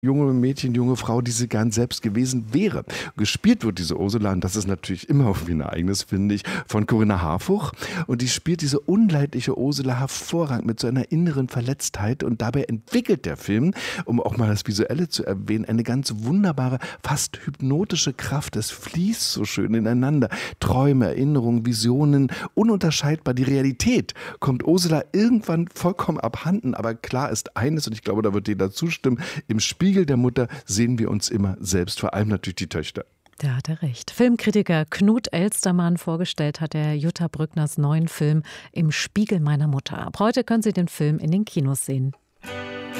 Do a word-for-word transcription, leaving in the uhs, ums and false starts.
junge Mädchen, junge Frau, die sie gern selbst gewesen wäre. Gespielt wird diese Ursula, und das ist natürlich immer irgendwie ein Ereignis, finde ich, von Corinna Harfouch. Und die spielt diese unleidliche Ursula hervorragend mit so einer inneren Verletztheit. Und dabei entwickelt der Film, um auch mal das Visuelle zu erwähnen, eine ganz wunderbare, fast hypnotische Kraft. Es fließt so schön ineinander. Träume, Erinnerungen, Visionen, ununterscheidbar. Die Realität kommt Ursula irgendwann vollkommen abhanden. Aber klar ist eines, und ich glaube, da wird jeder zustimmen, im Spiegel der Mutter sehen wir uns immer selbst, vor allem natürlich die Töchter. Da hat er recht. Filmkritiker Knut Elstermann vorgestellt hat er Jutta Brückners neuen Film Im Spiegel meiner Mutter. Ab heute können Sie den Film in den Kinos sehen.